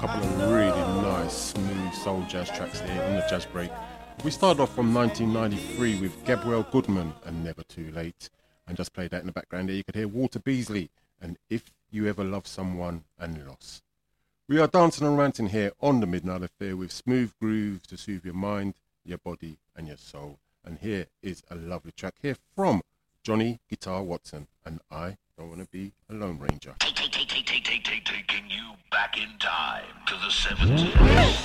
couple of really nice, smooth soul jazz tracks there on the jazz break. We started off from 1993 with Gabriel Goodman and Never Too Late, and just played that in the background there. You could hear Walter Beasley and If You Ever Love Someone and Lost. We are dancing and ranting here on the Midnight Affair with smooth grooves to soothe your mind, your body and your soul. And here is a lovely track here from Johnny Guitar Watson, and I Don't Want to Be a Lone Ranger. Taking you back in time to the 70s.